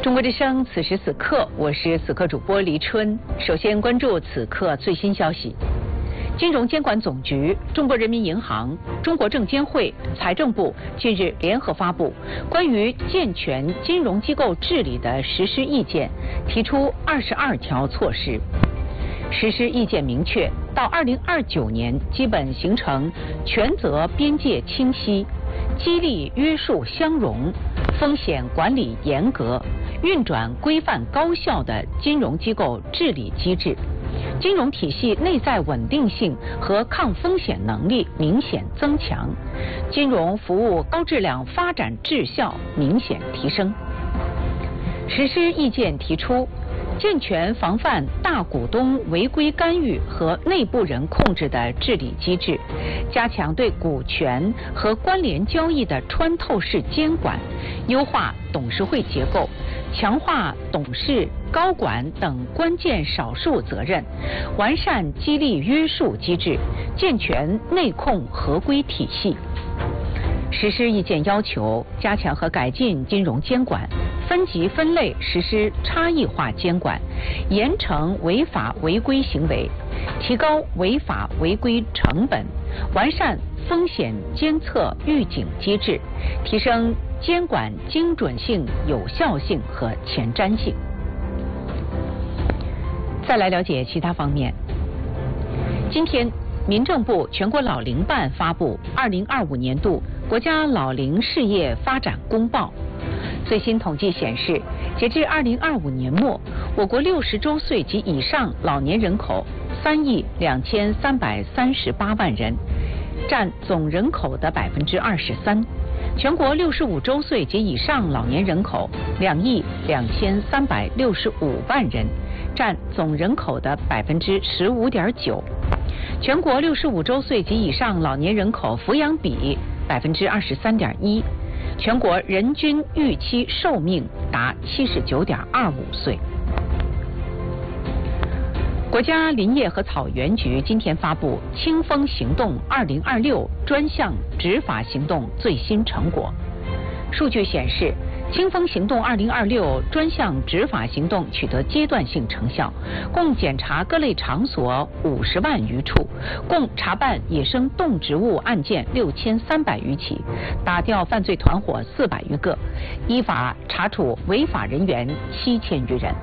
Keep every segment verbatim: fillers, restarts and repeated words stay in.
中国之声，此时此刻，我是此刻主播黎春。首先关注此刻最新消息。金融监管总局、中国人民银行、中国证监会、财政部近日联合发布关于健全金融机构治理的实施意见，提出二十二条措施。实施意见明确，到二零二九年基本形成权责边界清晰、激励约束相容、风险管理严格、运转规范高效的金融机构治理机制，金融体系内在稳定性和抗风险能力明显增强，金融服务高质量发展质效明显提升。实施意见提出，健全防范大股东违规干预和内部人控制的治理机制，加强对股权和关联交易的穿透式监管，优化董事会结构，强化董事、高管等关键少数责任，完善激励约束机制，健全内控合规体系。实施意见要求，加强和改进金融监管，分级分类实施差异化监管，严惩违法违规行为，提高违法违规成本，完善风险监测预警机制，提升监管精准性、有效性和前瞻性。再来了解其他方面。今天，民政部全国老龄办发布二零二五年度国家老龄事业发展公报。最新统计显示，截至二零二五年末，我国六十周岁及以上老年人口三亿两千三百三十八万人，占总人口的百分之二十三。全国六十五周岁及以上老年人口两亿两千三百六十五万人，占总人口的百分之十五点九。全国六十五周岁及以上老年人口抚养比百分之二十三点一，全国人均预期寿命达七十九点二五岁。国家林业和草原局今天发布“清风行动二零二六”专项执法行动最新成果。数据显示，清风行动二零二六专项执法行动取得阶段性成效，共检查各类场所五十万余处，共查办野生动植物案件六千三百余起，打掉犯罪团伙四百余个，依法查处违法人员七千余人。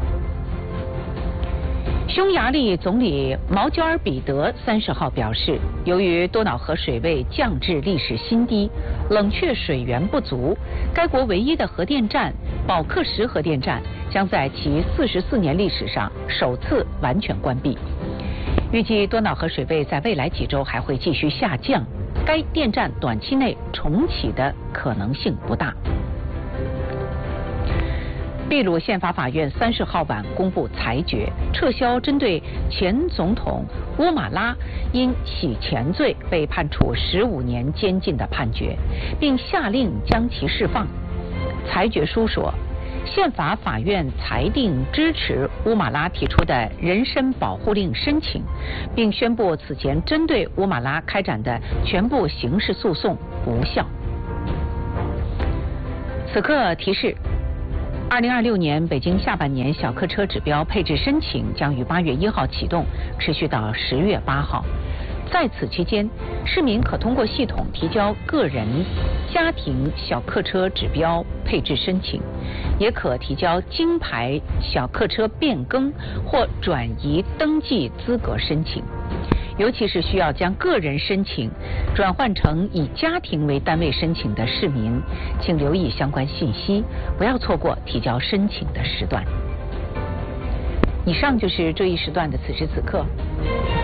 匈牙利总理毛焦尔彼得三十号表示，由于多瑙河水位降至历史新低，冷却水源不足，该国唯一的核电站保克什核电站将在其四十四年历史上首次完全关闭。预计多瑙河水位在未来几周还会继续下降，该电站短期内重启的可能性不大。秘鲁宪法法院三十号晚公布裁决，撤销针对前总统乌马拉因洗钱罪被判处十五年监禁的判决，并下令将其释放。裁决书说，宪法法院裁定支持乌马拉提出的人身保护令申请，并宣布此前针对乌马拉开展的全部刑事诉讼无效。此刻提示，二零二六年北京下半年小客车指标配置申请将于八月一号启动，持续到十月八号。在此期间，市民可通过系统提交个人、家庭小客车指标配置申请，也可提交京牌小客车变更或转移登记资格申请。尤其是需要将个人申请转换成以家庭为单位申请的市民，请留意相关信息，不要错过提交申请的时段。以上就是这一时段的此时此刻。